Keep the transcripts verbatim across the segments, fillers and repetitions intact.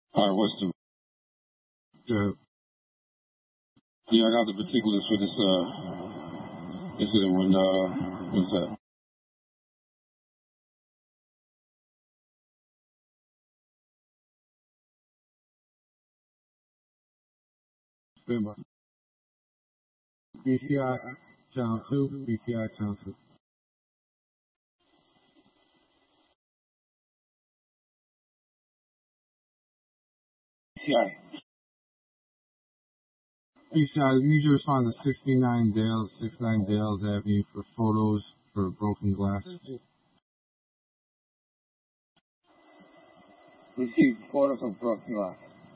All right, what's the? Good. Yeah, I got the particulars for this uh incident when uh what's that? Remember. B T I channel two, B T I channel two. C I. B T I, need you to respond to sixty-nine Dales, sixty-nine Dales Avenue for photos for broken glass. Receive photos of broken glass.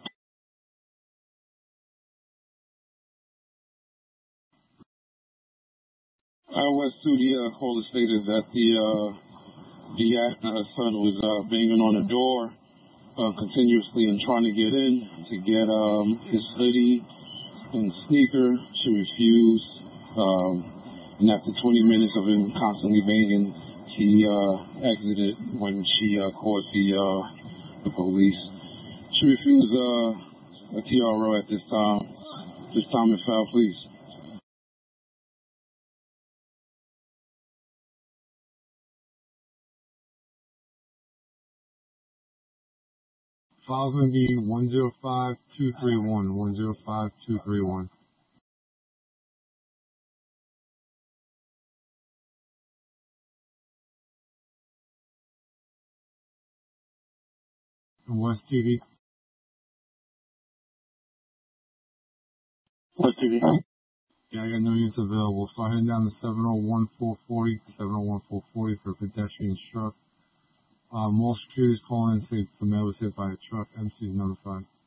I West two, the uh, caller stated that the uh the uh, son was uh banging on the door uh, continuously and trying to get in to get um his hoodie and sneaker. She refused. Um, and after twenty minutes of him constantly banging, he uh exited when she uh called the uh the police. She refused uh a T R O at this time. This time and foul, please. File's going to be one zero five two three one, one zero five two three one. West T V. West T V. Yeah, I got no units available. So I'm heading down to seven oh one four forty, seven oh one four forty for a pedestrian struck. Uh, more security's calling and say the man was hit by a truck. M C is notified.